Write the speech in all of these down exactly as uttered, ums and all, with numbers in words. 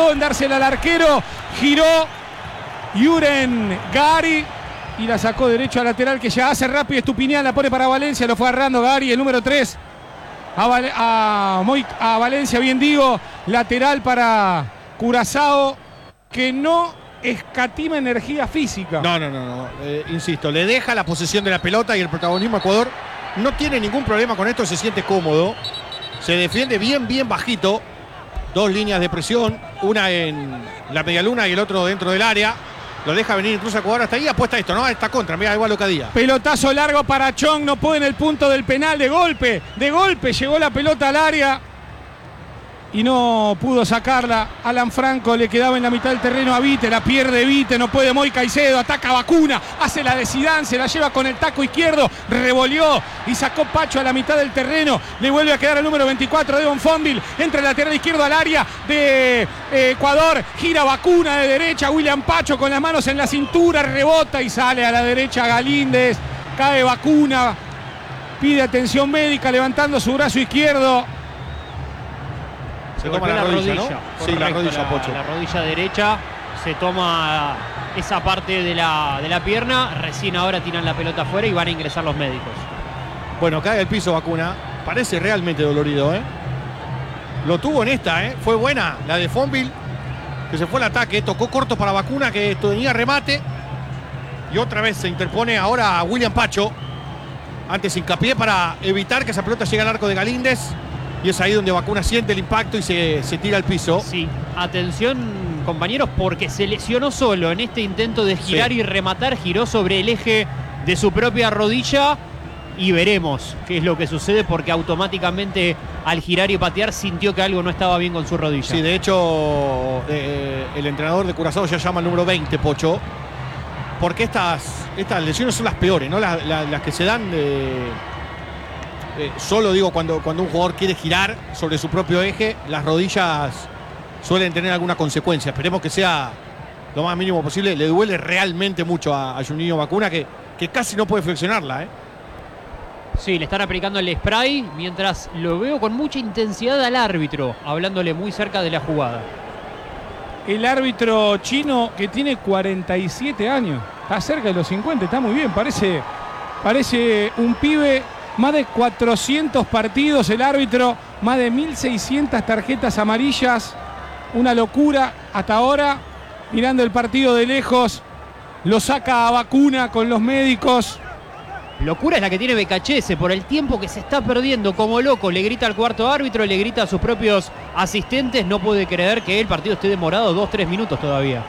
tardó en dársela al arquero. Giró Yuren Gari y la sacó derecho a lateral, que ya hace rápido Estupiñán, la pone para Valencia, lo fue agarrando Gari, el número tres. A, Val a, Moy a Valencia, bien digo, lateral para Curazao, que no escatima energía física. No, no, no, no. Eh, insisto, le deja la posesión de la pelota y el protagonismo a Ecuador. No tiene ningún problema con esto, se siente cómodo. Se defiende bien, bien bajito. Dos líneas de presión, una en la medialuna y el otro dentro del área. Lo deja venir incluso a Ecuador hasta ahí. Apuesta esto, ¿no? Esta contra, mira, igual Locadía. Pelotazo largo para Chong, no puede en el punto del penal, de golpe, de golpe llegó la pelota al área y no pudo sacarla. Alan Franco le quedaba en la mitad del terreno a Vite, la pierde Vite, no puede Moy Caicedo, ataca Vacuna, hace la de Zidane, se la lleva con el taco izquierdo, revolvió y sacó Pacho a la mitad del terreno, le vuelve a quedar el número veinticuatro, Devon Fonville, entra el lateral izquierdo al área de eh, Ecuador, gira Vacuna de derecha, William Pacho con las manos en la cintura, rebota y sale a la derecha Galíndez, cae Vacuna, pide atención médica levantando su brazo izquierdo. Se toma la, la rodilla, rodilla, ¿no? Sí, la rodilla, la, Pocho. La rodilla derecha, se toma esa parte de la, de la pierna, recién ahora tiran la pelota afuera y van a ingresar los médicos. Bueno, cae al piso Vacuna, parece realmente dolorido, ¿eh? Lo tuvo en esta, ¿eh? Fue buena la de Fonville, que se fue al ataque, tocó corto para Vacuna, que tenía remate, y otra vez se interpone ahora a William Pacho, antes hincapié para evitar que esa pelota llegue al arco de Galíndez. Y es ahí donde Vacuna siente el impacto y se, se tira al piso. Sí, atención compañeros, porque se lesionó solo en este intento de girar sí. y rematar, giró sobre el eje de su propia rodilla y veremos qué es lo que sucede, porque automáticamente al girar y patear sintió que algo no estaba bien con su rodilla. Sí, de hecho eh, el entrenador de Curazao ya llama al número veinte, Pocho, porque estas, estas lesiones son las peores, ¿no? Las, las, las que se dan de... Eh, solo digo cuando, cuando un jugador quiere girar sobre su propio eje, las rodillas suelen tener alguna consecuencia. Esperemos que sea lo más mínimo posible. Le duele realmente mucho a, a Juninho Vacuna, que, que casi no puede flexionarla, ¿eh? Sí, le están aplicando el spray, mientras lo veo con mucha intensidad al árbitro, hablándole muy cerca de la jugada. El árbitro chino, que tiene cuarenta y siete años, está cerca de los cincuenta, está muy bien, parece, parece un pibe. Más de cuatrocientos partidos el árbitro, más de mil seiscientas tarjetas amarillas, una locura hasta ahora, mirando el partido de lejos, lo saca a Vacuna con los médicos. Locura es la que tiene Becachese por el tiempo que se está perdiendo como loco, le grita al cuarto árbitro, le grita a sus propios asistentes, no puede creer que el partido esté demorado dos, tres minutos todavía.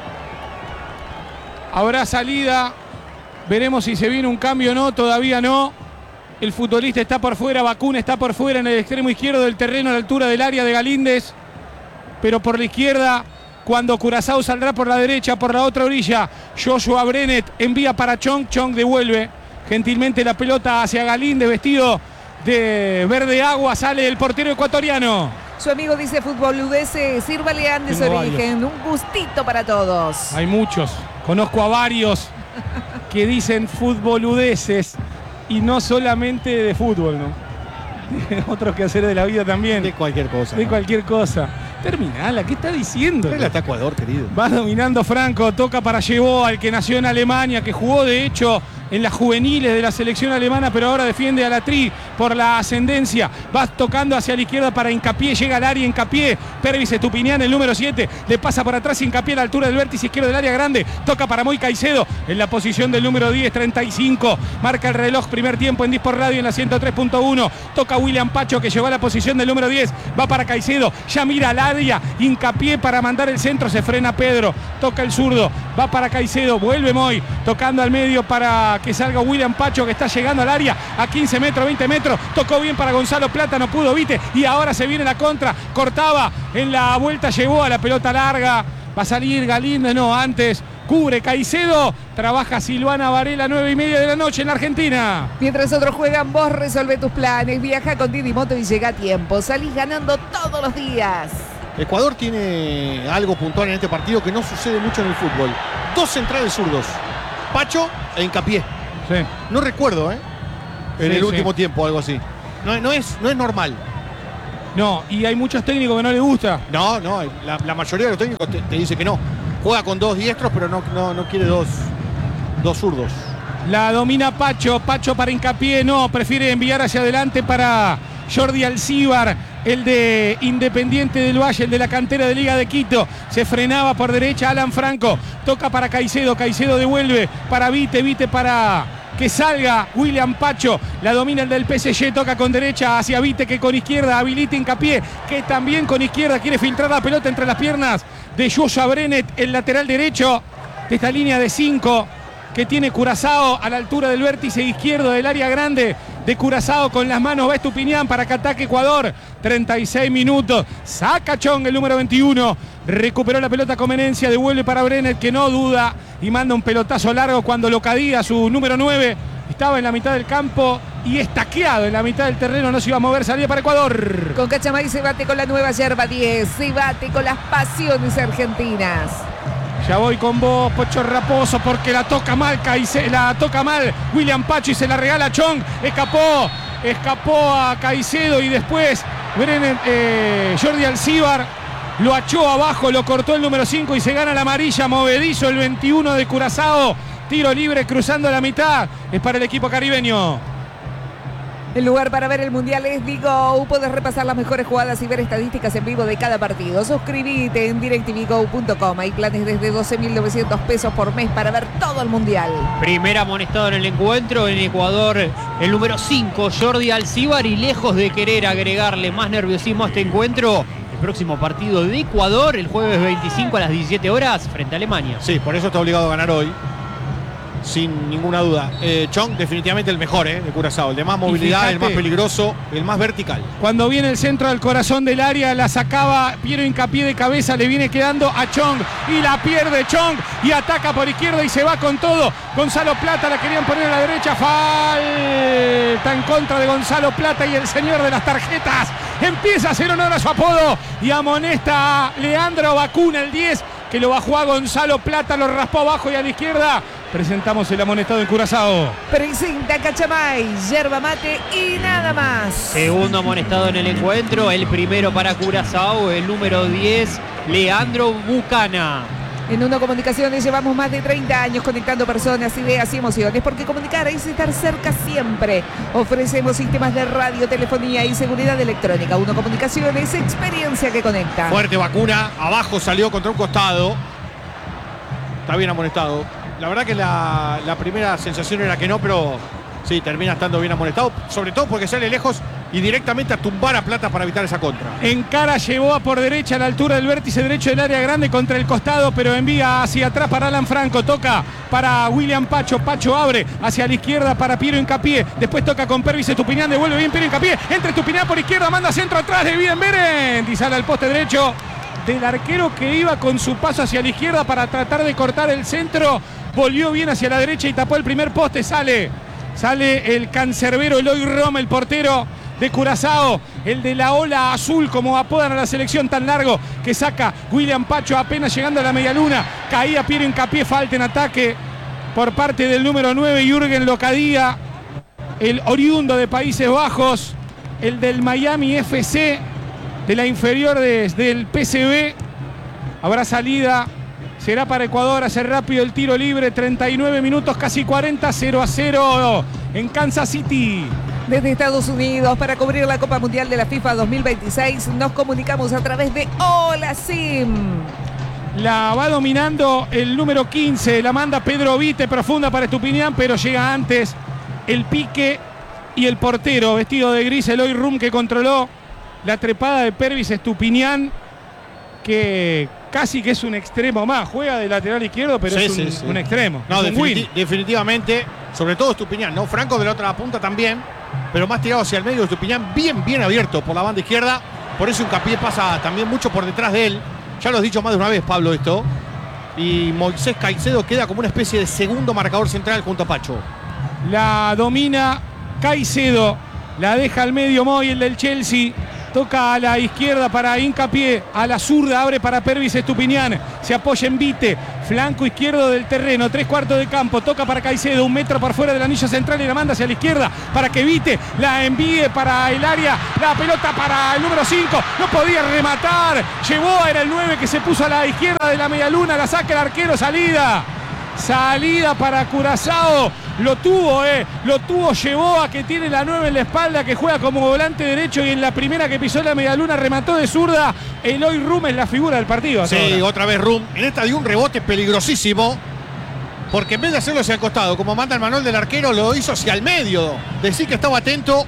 Habrá salida, veremos si se viene un cambio o no, todavía no. El futbolista está por fuera, Vacuna está por fuera en el extremo izquierdo del terreno a la altura del área de Galíndez. Pero por la izquierda, cuando Curazao saldrá por la derecha, por la otra orilla, Joshua Brenet envía para Chong, Chong devuelve gentilmente la pelota hacia Galíndez, vestido de verde agua, sale el portero ecuatoriano. Su amigo dice futboludese, sírvale Andes Tengo Origen, varios. un gustito para todos. Hay muchos, conozco a varios que dicen futboludeces. Y no solamente de fútbol, ¿no? Otros que hacer de la vida también. De cualquier cosa. De ¿no? cualquier cosa. Terminala, ¿qué está diciendo? Él está Ecuador, querido. Va dominando Franco, toca para Llevó, al que nació en Alemania, que jugó de hecho en las juveniles de la selección alemana, pero ahora defiende a la Tri por la ascendencia. Va tocando hacia la izquierda para Hincapié, llega al área Hincapié. Pervis Estupiñán, el número siete, le pasa por atrás Hincapié a la altura del vértice izquierdo del área grande. Toca para Moy Caicedo en la posición del número diez, treinta y cinco. Marca el reloj, primer tiempo en Disport Radio en la ciento tres punto uno. Toca William Pacho, que llegó a la posición del número diez. Va para Caicedo, ya mira al área. Hincapié para mandar el centro, se frena Pedro. Toca el zurdo, va para Caicedo, vuelve Moy, tocando al medio para que salga William Pacho, que está llegando al área a quince metros, veinte metros. Tocó bien para Gonzalo Plata, no pudo Vite. Y ahora se viene la contra. Cortaba en la vuelta, llegó a la pelota larga. Va a salir Galíndez, no, antes cubre Caicedo. Trabaja Silvana Varela, nueve y media de la noche en la Argentina. Mientras otros juegan, vos resolve tus planes. Viaja con Didi Moto y llega a tiempo. Salís ganando todos los días. Ecuador tiene algo puntual en este partido que no sucede mucho en el fútbol. Dos centrales zurdos, Pacho e Hincapié. Sí. No recuerdo, ¿eh? En Sí, el último sí. tiempo, algo así. No, no, es, no es normal. No, y hay muchos técnicos que no les gusta. No, no, la, la mayoría de los técnicos te, te dice que no. Juega con dos diestros, pero no, no, no quiere dos, dos zurdos. La domina Pacho, Pacho para Hincapié, no, prefiere enviar hacia adelante para Jordi Alcíbar, el de Independiente del Valle, el de la cantera de Liga de Quito. Se frenaba por derecha Alan Franco, toca para Caicedo, Caicedo devuelve para Vite, Vite para que salga William Pacho, la domina el del P S G, toca con derecha hacia Vite, que con izquierda habilita Hincapié, que también con izquierda quiere filtrar la pelota entre las piernas de Joshua Brenet, el lateral derecho de esta línea de cinco que tiene Curazao a la altura del vértice izquierdo del área grande de Curazao. Con las manos va Estupiñán para que ataque Ecuador. treinta y seis minutos. Saca Chong, el número veintiuno. Recuperó la pelota Comenencia. Devuelve para Brenet, que no duda y manda un pelotazo largo cuando Locadía, su número nueve, estaba en la mitad del campo y estaqueado en la mitad del terreno. No se iba a mover. Salida para Ecuador. Con Cachamay se bate con la nueva yerba diez. Se bate con las pasiones argentinas. Ya voy con vos, Pocho Raposo, porque la toca mal, Caice, la toca mal William Pacho y se la regala a Chong. Escapó, escapó a Caicedo y después Brenet, eh, Jordi Alcíbar lo achó abajo, lo cortó el número cinco y se gana la amarilla. Movedizo el veintiuno de Curazao. Tiro libre cruzando la mitad. Es para el equipo caribeño. El lugar para ver el Mundial es Digo. Puedes repasar las mejores jugadas y ver estadísticas en vivo de cada partido. Suscríbete en directv go punto com. Hay planes desde doce mil novecientos pesos por mes para ver todo el Mundial. Primer amonestado en el encuentro en Ecuador, el número cinco, Jordi Alcíbar, y lejos de querer agregarle más nerviosismo a este encuentro, el próximo partido de Ecuador, el jueves veinticinco a las diecisiete horas, frente a Alemania. Sí, por eso está obligado a ganar hoy. Sin ninguna duda. Eh, Chong definitivamente el mejor eh, de Curazao. El de más movilidad, fíjate, el más peligroso, el más vertical. Cuando viene el centro al corazón del área, la sacaba Piero Hincapié de cabeza, le viene quedando a Chong y la pierde Chong y ataca por izquierda y se va con todo. Gonzalo Plata la querían poner a la derecha. Falta en contra de Gonzalo Plata y el señor de las tarjetas empieza a hacer honor a su apodo y amonesta a Leandro Bacuna, el diez, que lo bajó a Gonzalo Plata, lo raspó abajo y a la izquierda. Presentamos el amonestado en Curazao. Presenta Cachamay, yerba mate y nada más. Segundo amonestado en el encuentro, el primero para Curazao, el número diez, Leandro Bucana. En Uno Comunicaciones llevamos más de treinta años conectando personas, ideas y emociones, porque comunicar es estar cerca siempre. Ofrecemos sistemas de radio, telefonía y seguridad electrónica. Uno Comunicaciones, experiencia que conecta. Fuerte Bacuna, abajo salió contra un costado. Está bien amonestado. La verdad que la, la primera sensación era que no, pero sí, termina estando bien amonestado. Sobre todo porque sale lejos y directamente a tumbar a Plata para evitar esa contra. En cara llevó a por derecha a la altura del vértice derecho del área grande contra el costado, pero envía hacia atrás para Alan Franco. Toca para William Pacho. Pacho abre hacia la izquierda para Piero Hincapié. Después toca con Pervis Estupiñán. Devuelve bien Piero Hincapié. Entre Estupiñán por izquierda. Manda centro atrás de Bienveren. Y sale al poste derecho del arquero que iba con su paso hacia la izquierda para tratar de cortar el centro. Volvió bien hacia la derecha y tapó el primer poste. Sale, sale el cancerbero Eloy Roma, el portero de Curazao, el de la ola azul, como apodan a la selección, tan largo que saca William Pacho apenas llegando a la medialuna. Caía Piero Hincapié, falta en ataque por parte del número nueve, Jürgen Locadía, el oriundo de Países Bajos, el del Miami F C, de la inferior desde el P S V. Habrá salida. Será para Ecuador, hace rápido el tiro libre, treinta y nueve minutos, casi cuarenta, cero a cero en Kansas City. Desde Estados Unidos, para cubrir la Copa Mundial de la FIFA dos mil veintiséis, nos comunicamos a través de Hola Sim. La va dominando el número quince, la manda Pedro Vite, profunda para Estupiñán, pero llega antes el pique y el portero, vestido de gris, Eloy Rum, que controló la trepada de Pervis Estupiñán, que casi que es un extremo más, juega de lateral izquierdo, pero sí, es un, sí, sí. un extremo. No, es un definiti definitivamente, sobre todo Estupiñán, ¿no? Franco de la otra punta también, pero más tirado hacia el medio. Estupiñán bien, bien abierto por la banda izquierda, por eso Hincapié pasa también mucho por detrás de él. Ya lo has dicho más de una vez, Pablo, esto. Y Moisés Caicedo queda como una especie de segundo marcador central junto a Pacho. La domina Caicedo, la deja al medio Moy, el del Chelsea. toca a la izquierda para Hincapié, a la zurda abre para Pervis Estupiñán, se apoya en Vite, flanco izquierdo del terreno, tres cuartos de campo, toca para Caicedo, un metro por fuera del anillo central y la manda hacia la izquierda para que Vite la envíe para el área, la pelota para el número cinco, no podía rematar, llevó, era el nueve que se puso a la izquierda de la medialuna, la saca el arquero, salida, salida para Curazao. Lo tuvo, eh, lo tuvo Yeboah, que tiene la nueve en la espalda, que juega como volante derecho y en la primera que pisó la medialuna remató de zurda. Eloy Rum es la figura del partido. Sí, ahora. otra vez Rum. En esta dio un rebote peligrosísimo, porque en vez de hacerlo hacia el costado, como manda el manual del arquero, lo hizo hacia el medio. Decir que estaba atento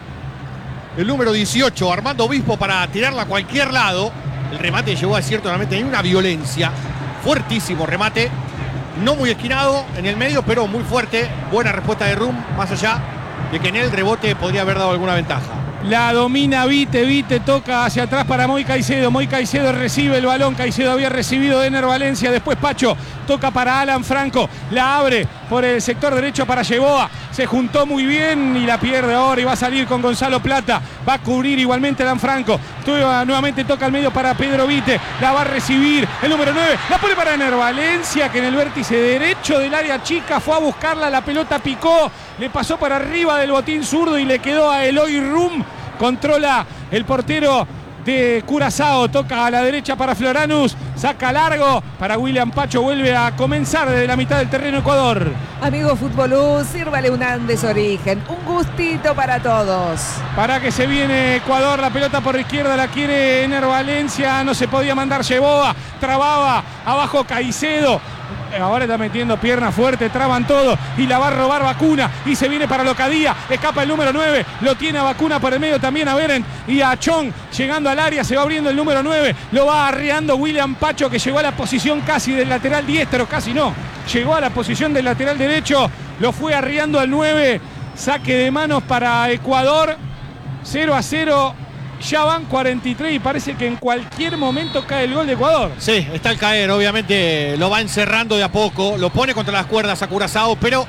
el número dieciocho, Armando Obispo, para tirarla a cualquier lado. El remate llegó a cierto, realmente tenía una violencia. Fuertísimo remate. No muy esquinado en el medio, pero muy fuerte. Buena respuesta de Rum, más allá de que en el rebote podría haber dado alguna ventaja. La domina Vite, Vite toca hacia atrás para Moy Caicedo, Moy Caicedo recibe el balón, Caicedo había recibido de Ener Valencia, después Pacho, toca para Alan Franco, la abre por el sector derecho para Yeboah, se juntó muy bien y la pierde ahora y va a salir con Gonzalo Plata, va a cubrir igualmente Alan Franco, nuevamente toca al medio para Pedro Vite, la va a recibir el número nueve, la pone para Ener Valencia, que en el vértice derecho del área chica fue a buscarla, la pelota picó, le pasó para arriba del botín zurdo y le quedó a Eloy Rum. Controla el portero de Curazao, toca a la derecha para Floranus, saca largo para William Pacho, vuelve a comenzar desde la mitad del terreno Ecuador. Amigo Futbolú, sírvale un Andes Origen, un gustito para todos. Para que se viene Ecuador, la pelota por izquierda la quiere Ener Valencia, no se podía mandar Yeboah, trababa abajo Caicedo. Ahora está metiendo pierna fuerte, traban todo y la va a robar Vacuna y se viene para Locadía, escapa el número nueve, lo tiene a Vacuna por el medio también a Beren y a Chong llegando al área, se va abriendo el número nueve, lo va arreando William Pacho, que llegó a la posición casi del lateral diestro, casi no, llegó a la posición del lateral derecho, lo fue arreando al nueve, saque de manos para Ecuador, cero a cero. Ya van cuarenta y tres y parece que en cualquier momento cae el gol de Ecuador. Sí, está al caer, obviamente lo va encerrando de a poco, lo pone contra las cuerdas a Curazao, pero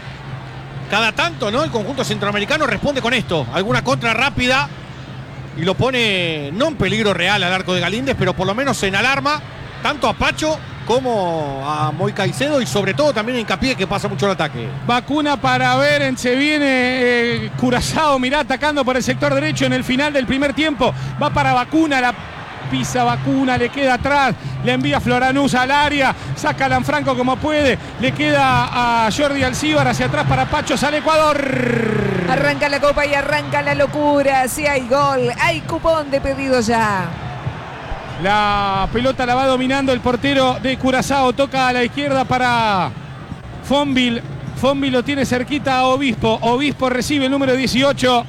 cada tanto, ¿no? El conjunto centroamericano responde con esto, alguna contra rápida y lo pone no en peligro real al arco de Galíndez, pero por lo menos en alarma, tanto a Pacho como a Moy Caicedo y sobre todo también a Hincapié, que pasa mucho el ataque. Vacuna para Beren, se viene eh, Curazao, mirá, atacando por el sector derecho en el final del primer tiempo, va para Vacuna, la pisa Vacuna, le queda atrás, le envía Floranus al área, saca a Lanfranco como puede, le queda a Jordi Alcíbar hacia atrás para Pacho, sale Ecuador. Arranca la copa y arranca la locura, si hay gol, hay cupón de pedido ya. La pelota la va dominando el portero de Curazao, toca a la izquierda para Fonville. Fonville lo tiene cerquita a Obispo. Obispo recibe el número dieciocho.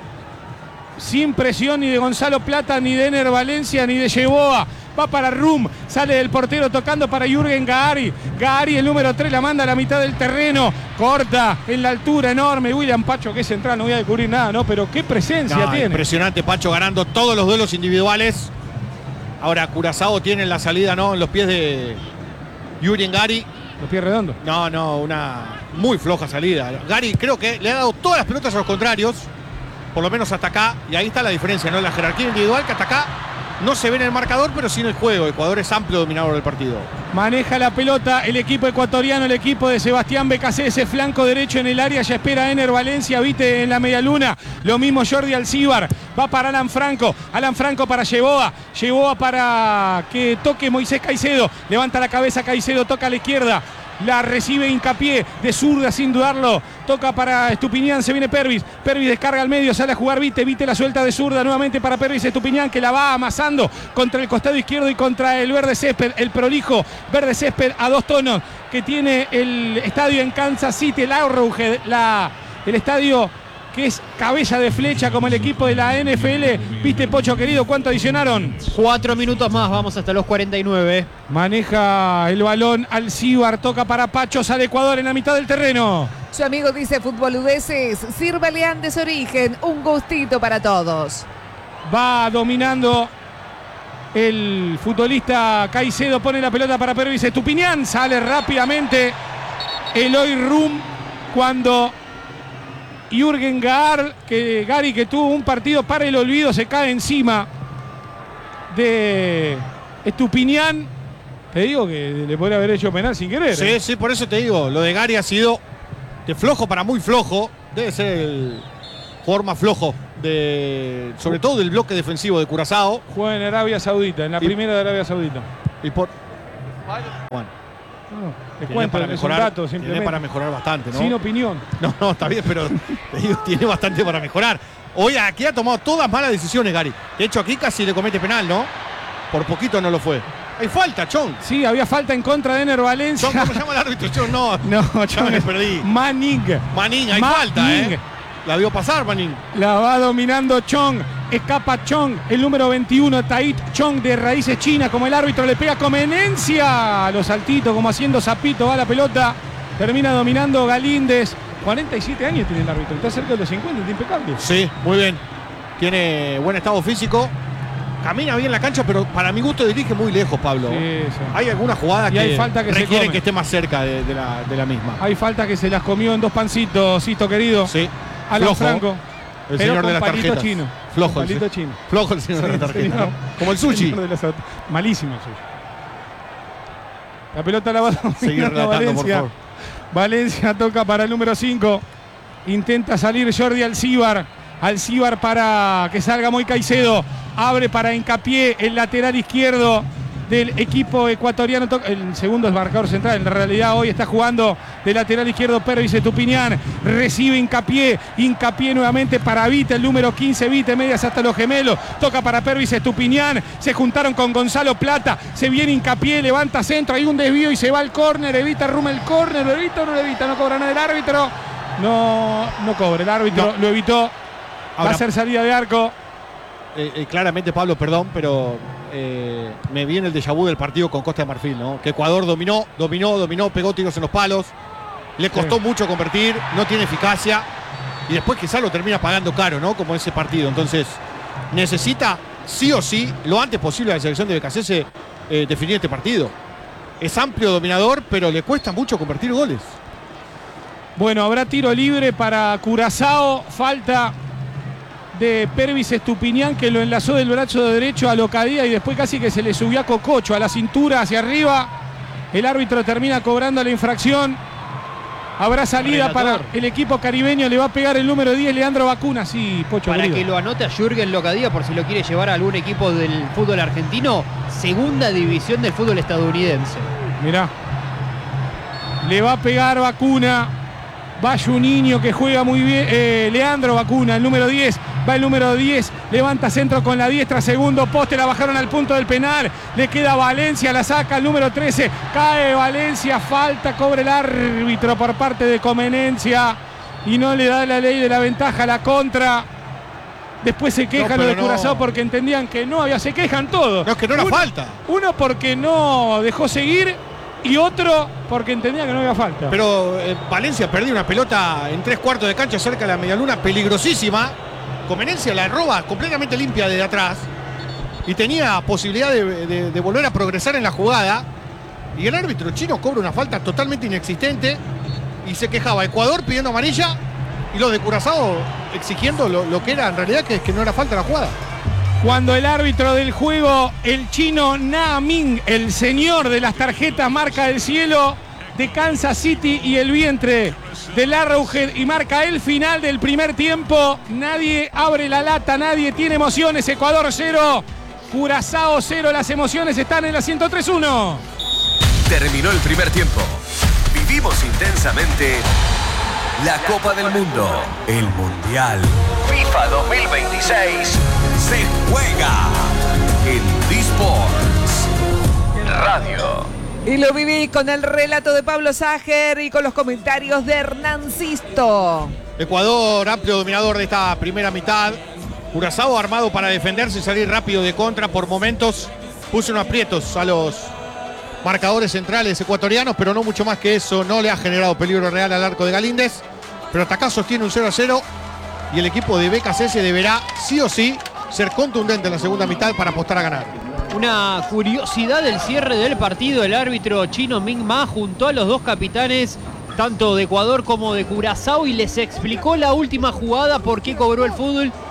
Sin presión ni de Gonzalo Plata, ni de Ener Valencia, ni de Yeboah. Va para Rum, sale del portero tocando para Jürgen Gahari. Gahari, el número tres, la manda a la mitad del terreno. Corta en la altura enorme. William Pacho, que es central, no voy a descubrir nada, ¿no? Pero qué presencia No, tiene. Impresionante, Pacho ganando todos los duelos individuales. Ahora Curazao tiene la salida, ¿no? En los pies de Jürgen Gahari. Los pies redondos. No, no, una muy floja salida. Gahari creo que le ha dado todas las pelotas a los contrarios, por lo menos hasta acá, y ahí está la diferencia, ¿no? La jerarquía individual, que hasta acá no se ve en el marcador, pero sí en el juego. Ecuador es amplio dominador del partido. Maneja la pelota el equipo ecuatoriano, el equipo de Sebastián Becasé, ese flanco derecho en el área, ya espera Ener Valencia, Vite en la medialuna, lo mismo Jordi Alcíbar, va para Alan Franco, Alan Franco para Yeboah, Yeboah para que toque Moisés Caicedo, levanta la cabeza Caicedo, toca a la izquierda, la recibe Hincapié de zurda sin dudarlo, toca para Estupiñán, se viene Pervis, Pervis descarga al medio, sale a jugar Vite, Vite la suelta de zurda nuevamente para Pervis Estupiñán, que la va amasando contra el costado izquierdo y contra el verde césped, el prolijo verde césped a dos tonos que tiene el estadio en Kansas City, el Arrowhead, la, el estadio que es cabeza de flecha como el equipo de la N F L. ¿Viste, Pocho querido, cuánto adicionaron? Cuatro minutos más, vamos hasta los cuarenta y nueve. Maneja el balón Alcíbar, toca para Pacho, sale Ecuador en la mitad del terreno. Su amigo dice futboludeces, sírvale Andes Origen, un gustito para todos. Va dominando el futbolista Caicedo, pone la pelota para Pervis Estupiñán, sale rápidamente Eloy Rum cuando Jürgen Gahari, que, Gahari, que tuvo un partido para el olvido, se cae encima de Estupiñán. Te digo que le podría haber hecho penal sin querer. Sí, ¿eh? sí, por eso te digo. Lo de Gary ha sido de flojo para muy flojo. Debe ser el jugador más flojo, de, sobre todo del bloque defensivo de Curazao. Juega en Arabia Saudita, en la Y- primera de Arabia Saudita. Y por. Bueno, No, te tiene cuento, para es un mejorar, dato tiene simplemente. para mejorar bastante, ¿no? Sin opinión. No, no, está bien, pero te digo, tiene bastante para mejorar. Hoy aquí ha tomado todas malas decisiones, Gary. De hecho, aquí casi le comete penal, ¿no? Por poquito no lo fue. Hay falta, Chong. Sí, había falta en contra de Ener Valencia. Chong, ¿cómo se llama el árbitro? Chong, no. No, Ya me Chong. perdí. Manning. Manín, hay Manning. falta, ¿eh? La vio pasar, Manín. La va dominando Chong. Escapa Chong, el número veintiuno, Tait Chong de raíces chinas. Como el árbitro le pega Comenencia. A los saltitos, como haciendo zapito, va la pelota. Termina dominando Galíndez. cuarenta y siete años tiene el árbitro. Está cerca de los cincuenta, está impecable. Sí, muy bien. Tiene buen estado físico. Camina bien la cancha, pero para mi gusto dirige muy lejos, Pablo. Sí, sí. Hay alguna jugada Y que hay falta que se requiere come. que esté más cerca de, de la, de la misma. Hay falta que se las comió en dos pancitos, Sisto querido. Sí. Alan Flojo, Franco. el pero señor con de las palito tarjetas. chino. Flojo, Con el palito se- chino. Flojo el señor de la Sí, tarjeta, señor. ¿no? Como el sushi. Señor de las- Malísimo el sushi. La pelota la va Seguir dominando relatando, por Valencia. favor. Valencia toca para el número cinco. Intenta salir Jordi Alcíbar. Alcíbar para que salga Moy Caicedo. Abre para Hincapié, el lateral izquierdo del equipo ecuatoriano. El segundo es marcador central. En realidad hoy está jugando de lateral izquierdo Pervis Estupiñán. Recibe Hincapié. Hincapié nuevamente para Vite, el número quince. Vite, medias hasta los gemelos. Toca para Pervis Estupiñán. Se juntaron con Gonzalo Plata. Se viene Hincapié, levanta centro. Hay un desvío y se va al córner. Evita Ruma el córner. ¿Lo evita o no lo evita? No cobra nada el árbitro. No, no cobra. El árbitro No. lo evitó. Va Ahora- a ser salida de arco. Eh, eh, claramente, Pablo, perdón, pero eh, me viene el déjà vu del partido con Costa de Marfil, ¿no? Que Ecuador dominó, dominó, dominó, pegó tiros en los palos. Le costó Sí. mucho convertir, no tiene eficacia. Y después quizá lo termina pagando caro, ¿no? Como ese partido. Entonces, necesita sí o sí, lo antes posible a la selección de Becasese eh, definir este partido. Es amplio dominador, pero le cuesta mucho convertir goles. Bueno, habrá tiro libre para Curazao. Falta de Pervis Estupiñán, que lo enlazó del brazo derecho a Locadía y después casi que se le subió a Cococho, a la cintura hacia arriba. El árbitro termina cobrando la infracción. Habrá salida Relator. para el equipo caribeño. Le va a pegar el número diez, Leandro Vacuna. Sí, Pocho. Para querido. que lo anote a Jürgen Locadía por si lo quiere llevar a algún equipo del fútbol argentino. Segunda división del fútbol estadounidense. Mirá. Le va a pegar Vacuna. Va Juninho que juega muy bien. Eh, Leandro Vacuna, el número diez. Va el número diez. Levanta centro con la diestra. Segundo poste. La bajaron al punto del penal. Le queda Valencia. La saca el número trece. Cae Valencia. Falta. Cobra el árbitro por parte de Comenencia. Y no le da la ley de la ventaja. La contra. Después se quejan No, los de pero no. Curazao porque entendían que no había. Se quejan todos. No, es que no era Uno- falta. Uno porque no dejó seguir y otro porque entendía que no había falta. Pero eh, Valencia perdió una pelota en tres cuartos de cancha cerca de la medialuna, peligrosísima. Comenencia la roba completamente limpia desde atrás y tenía posibilidad de, de- de volver a progresar en la jugada. Y el árbitro chino cobra una falta totalmente inexistente y se quejaba Ecuador pidiendo amarilla y los de Curazao exigiendo lo, lo que era en realidad que, que no era falta la jugada. Cuando el árbitro del juego, el chino Na Ming, el señor de las tarjetas, marca el cielo de Kansas City y el vientre del Arrowhead y marca el final del primer tiempo. Nadie abre la lata, nadie tiene emociones. Ecuador cero, Curazao cero. Las emociones están en la ciento tres uno. Terminó el primer tiempo. Vivimos intensamente la Copa del Mundo, el Mundial. FIFA dos mil veintiséis se juega en D-Sports Radio. Y lo viví con el relato de Pablo Ságer y con los comentarios de Hernán Sisto. Ecuador, amplio dominador de esta primera mitad. Curazao armado para defenderse y salir rápido de contra por momentos. Puso unos aprietos a los marcadores centrales ecuatorianos, pero no mucho más que eso. No le ha generado peligro real al arco de Galíndez. Pero hasta acá sostiene un cero a cero. Y el equipo de Becasese deberá, sí o sí, ser contundente en la segunda mitad para apostar a ganar. Una curiosidad del cierre del partido. El árbitro chino Ming Ma juntó a los dos capitanes, tanto de Ecuador como de Curazao, y les explicó la última jugada, por qué cobró el fútbol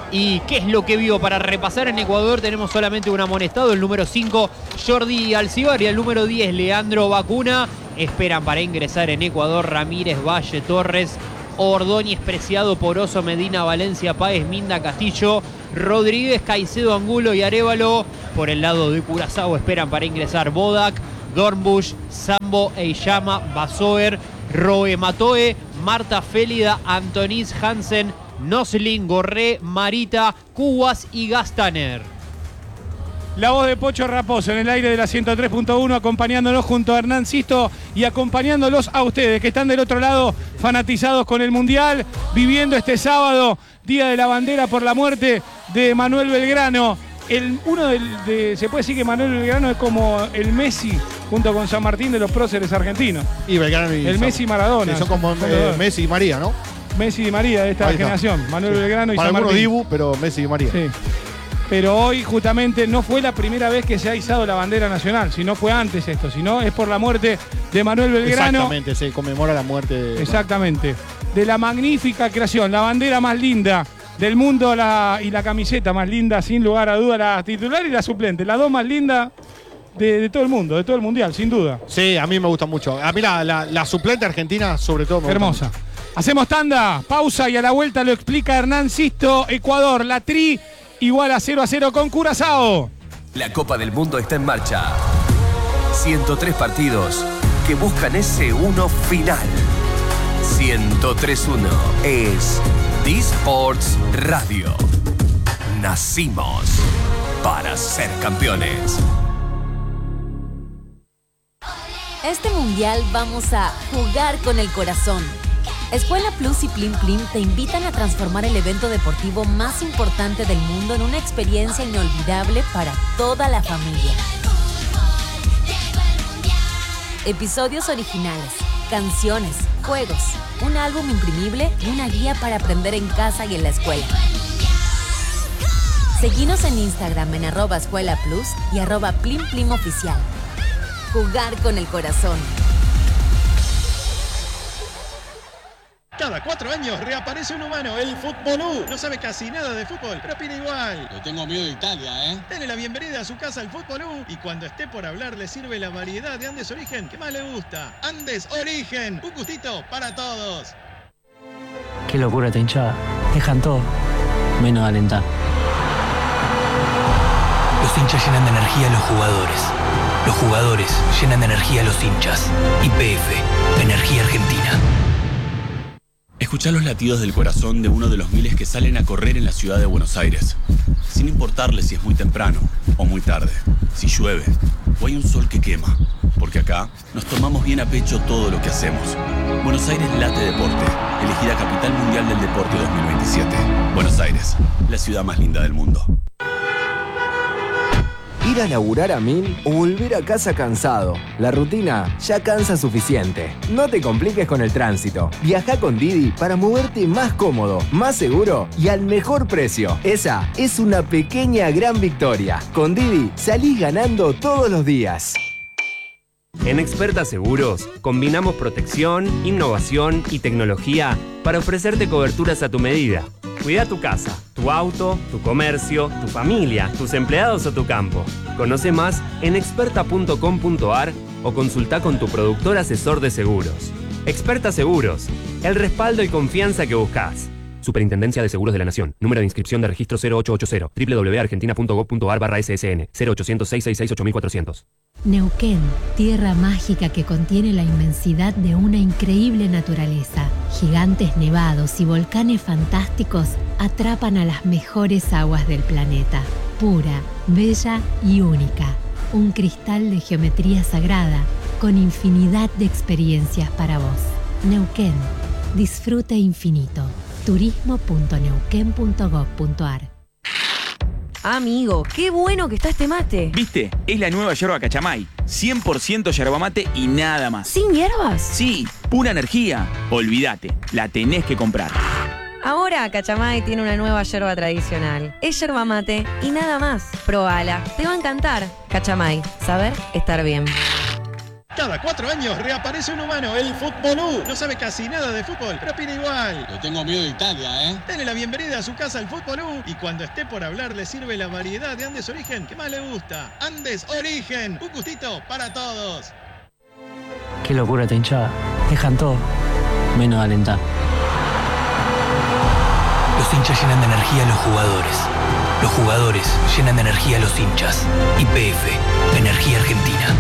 ¿Y qué es lo que vio? Para repasar, en Ecuador tenemos solamente un amonestado, el número cinco, Jordi Alcibar, y el número diez, Leandro Bacuna. Esperan para ingresar en Ecuador Ramírez, Valle, Torres, Ordóñez, Preciado, Poroso, Medina, Valencia, Páez, Minda, Castillo, Rodríguez, Caicedo, Angulo y Arévalo. Por el lado de Curazao esperan para ingresar Bodak, Dornbusch, Sambo, Eiyama, Basoer, Roe Matoe, Marta Félida, Antonis Hansen, Noslin, Gorré, Marita, Cubas y Gastaner. La voz de Pocho Raposo en el aire de la ciento tres punto uno, acompañándonos junto a Hernán Sisto y acompañándolos a ustedes que están del otro lado, fanatizados con el Mundial, viviendo este sábado, Día de la Bandera, por la muerte de Manuel Belgrano. El, uno del, de, se puede decir que Manuel Belgrano es como el Messi junto con San Martín de los próceres argentinos. Y Belgrano y el San, Messi Maradona. Sí, son como eh, Messi y María, ¿no? Messi y María de esta generación. Manuel sí. Belgrano y Para San Martín. algunos Dibu, pero Messi y María. Sí. Pero hoy justamente no fue la primera vez que se ha izado la bandera nacional, sino fue antes esto, sino es por la muerte de Manuel Belgrano. Exactamente, se conmemora la muerte de... Exactamente. De la magnífica creación, la bandera más linda del mundo la, y la camiseta más linda, sin lugar a duda, la titular y la suplente, las dos más lindas de, de todo el mundo, de todo el mundial, sin duda. Sí, a mí me gusta mucho. A mí la, la, la suplente argentina, sobre todo, me hermosa. gusta mucho. Hacemos tanda, pausa y a la vuelta lo explica Hernán Sisto. Ecuador, la tri igual a cero a cero con Curazao. La Copa del Mundo está en marcha. ciento tres partidos que buscan ese uno final. ciento tres punto uno es D-Sports Radio. Nacimos para ser campeones. Este mundial vamos a jugar con el corazón. Escuela Plus y Plim Plim te invitan a transformar el evento deportivo más importante del mundo en una experiencia inolvidable para toda la familia. Episodios originales, canciones, juegos, un álbum imprimible y una guía para aprender en casa y en la escuela. Seguinos en Instagram en arroba Escuela Plus y arroba Plim Plim Oficial. Jugar con el corazón. Cada cuatro años reaparece un humano, el Futbolú. No sabe casi nada de fútbol, pero opina igual. Le tengo miedo de Italia, ¿eh? Dele la bienvenida a su casa al Futbolú y cuando esté por hablar le sirve la variedad de Andes Origen que más le gusta. Andes Origen, un gustito para todos. Qué locura esta hinchada. Dejan todo, menos alentar. Los hinchas llenan de energía a los jugadores. Los jugadores llenan de energía a los hinchas. Y P F, Energía Argentina. Escuchá los latidos del corazón de uno de los miles que salen a correr en la ciudad de Buenos Aires, sin importarle si es muy temprano o muy tarde, si llueve o hay un sol que quema, porque acá nos tomamos bien a pecho todo lo que hacemos. Buenos Aires late deporte, elegida Capital Mundial del Deporte dos mil veintisiete. Buenos Aires, la ciudad más linda del mundo. Ir a laburar a mil o volver a casa cansado. La rutina ya cansa suficiente. No te compliques con el tránsito. Viaja con Didi para moverte más cómodo, más seguro y al mejor precio. Esa es una pequeña gran victoria. Con Didi salís ganando todos los días. En Experta Seguros combinamos protección, innovación y tecnología para ofrecerte coberturas a tu medida. Cuida tu casa, tu auto, tu comercio, tu familia, tus empleados o tu campo. Conoce más en experta punto com punto ar o consulta con tu productor asesor de seguros. Experta Seguros, el respaldo y confianza que buscas. Superintendencia de Seguros de la Nación. Número de inscripción de registro cero ocho ocho cero. doble u doble u doble u punto argentina punto gob punto ar barra ese ese ene. cero ochocientos, seiscientos sesenta y seis, ocho mil cuatrocientos. Neuquén, tierra mágica que contiene la inmensidad de una increíble naturaleza. Gigantes nevados y volcanes fantásticos atrapan a las mejores aguas del planeta. Pura, bella y única. Un cristal de geometría sagrada con infinidad de experiencias para vos. Neuquén, disfrute infinito. turismo punto neuquén punto gob punto ar. Amigo, qué bueno que está este mate. ¿Viste? Es la nueva yerba Cachamay. cien por ciento yerba mate y nada más. ¿Sin hierbas? Sí, pura energía. Olvídate, la tenés que comprar. Ahora Cachamay tiene una nueva yerba tradicional. Es yerba mate y nada más. Probala, te va a encantar. Cachamay, saber estar bien. Cada cuatro años reaparece un humano, el Futbolú. No sabe casi nada de fútbol, pero opina igual. Le tengo miedo de Italia, ¿eh? Dele la bienvenida a su casa al Futbolú y cuando esté por hablar le sirve la variedad de Andes Origen que más le gusta. Andes Origen, un gustito para todos. Qué locura esta hinchada. Dejan todo, menos alentar. Los hinchas llenan de energía a los jugadores. Los jugadores llenan de energía a los hinchas. Y P F, Energía Argentina.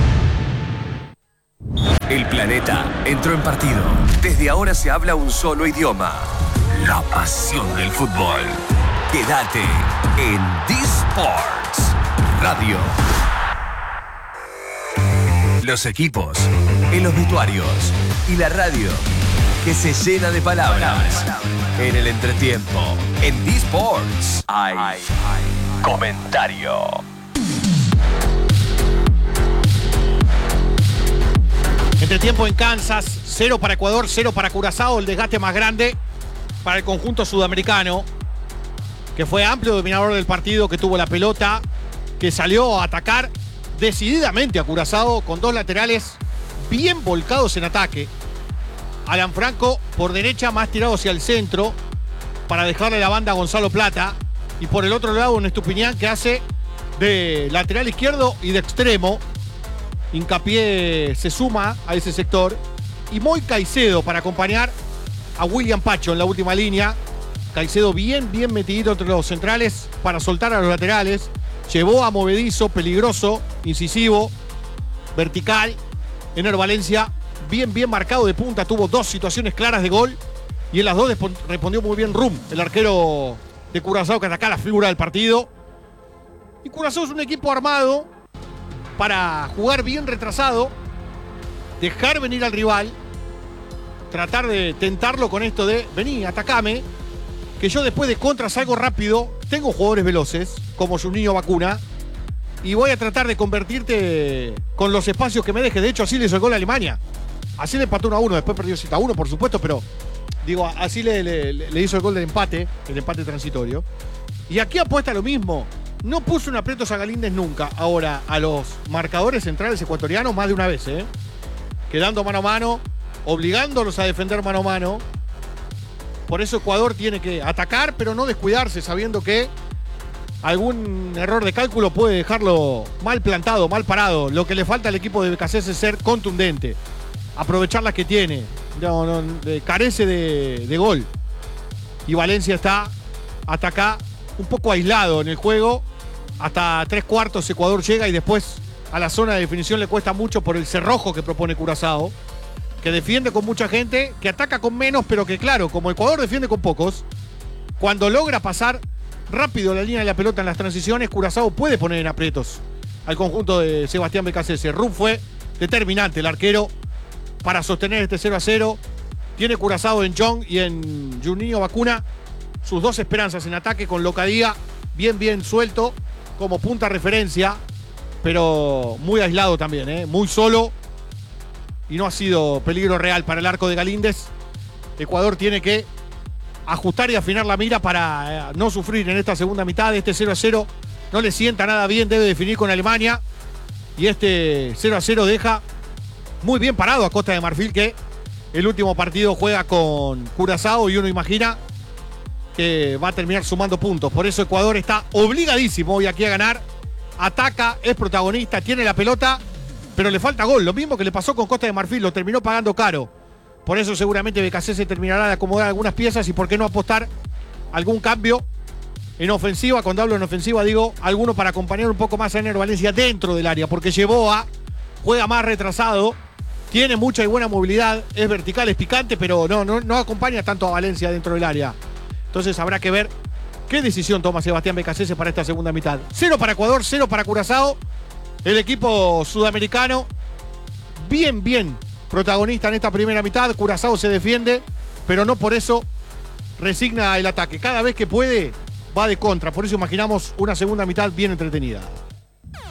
El planeta entró en partido. Desde ahora se habla un solo idioma. La pasión del fútbol. Quédate en D-Sports Radio. Los equipos, en los vestuarios y la radio que se llena de palabras. En el entretiempo, en D-Sports, hay comentario. Entretiempo en Kansas, cero para Ecuador, cero para Curazao, el desgaste más grande para el conjunto sudamericano, que fue amplio dominador del partido, que tuvo la pelota, que salió a atacar decididamente a Curazao con dos laterales bien volcados en ataque. Alan Franco por derecha, más tirado hacia el centro para dejarle la banda a Gonzalo Plata, y por el otro lado un Estupiñán que hace de lateral izquierdo y de extremo. Hincapié se suma a ese sector y Moy Caicedo para acompañar a William Pacho en la última línea. Caicedo bien, bien metidito entre los centrales para soltar a los laterales. Llevó a movedizo, peligroso, incisivo, vertical. Ener Valencia bien, bien marcado de punta. Tuvo dos situaciones claras de gol y en las dos respondió muy bien Rum, el arquero de Curazao, que ataca la figura del partido. Y Curazao es un equipo armado para jugar bien retrasado, dejar venir al rival, tratar de tentarlo con esto de vení, atacame, que yo después de contra salgo rápido, tengo jugadores veloces, como Juninho Vacuna, y voy a tratar de convertirte con los espacios que me deje. De hecho, así le hizo el gol a Alemania. Así le empató uno a uno, después perdió siete a uno, por supuesto, pero digo, así le, le, le hizo el gol del empate, el empate transitorio. Y aquí apuesta lo mismo. No puso un aprieto a Galíndez nunca. Ahora, a los marcadores centrales ecuatorianos más de una vez, ¿eh? Quedando mano a mano, obligándolos a defender mano a mano. Por eso Ecuador tiene que atacar, pero no descuidarse, sabiendo que algún error de cálculo puede dejarlo mal plantado, mal parado. Lo que le falta al equipo de B K C S es ser contundente, aprovechar las que tiene. No, no, carece de, de gol. Y Valencia está hasta acá un poco aislado en el juego. Hasta tres cuartos Ecuador llega y después a la zona de definición le cuesta mucho por el cerrojo que propone Curazao, que defiende con mucha gente, que ataca con menos, pero que claro, como Ecuador defiende con pocos, cuando logra pasar rápido la línea de la pelota en las transiciones, Curazao puede poner en aprietos al conjunto de Sebastián B K C S. Rum fue determinante, el arquero, para sostener este cero a cero. Tiene Curazao en John y en Juninho Vacuna sus dos esperanzas en ataque, con Locadía bien, bien suelto como punta referencia, pero muy aislado también, ¿eh? Muy solo, y no ha sido peligro real para el arco de Galíndez. Ecuador tiene que ajustar y afinar la mira para eh, no sufrir en esta segunda mitad. Este cero a cero no le sienta nada bien, debe definir con Alemania, y este cero a cero deja muy bien parado a Costa de Marfil, que el último partido juega con Curazao y uno imagina que va a terminar sumando puntos. Por eso Ecuador está obligadísimo hoy aquí a ganar. Ataca, es protagonista, tiene la pelota, pero le falta gol. Lo mismo que le pasó con Costa de Marfil, lo terminó pagando caro. Por eso seguramente B K C se terminará de acomodar algunas piezas, y por qué no apostar algún cambio en ofensiva. Cuando hablo en ofensiva digo alguno para acompañar un poco más a Ener Valencia dentro del área, porque Yeboah juega más retrasado, tiene mucha y buena movilidad, es vertical, es picante, pero no, no, no acompaña tanto a Valencia dentro del área. Entonces habrá que ver qué decisión toma Sebastián B K C S para esta segunda mitad. Cero para Ecuador, cero para Curazao. El equipo sudamericano bien, bien protagonista en esta primera mitad. Curazao se defiende, pero no por eso resigna el ataque. Cada vez que puede va de contra. Por eso imaginamos una segunda mitad bien entretenida.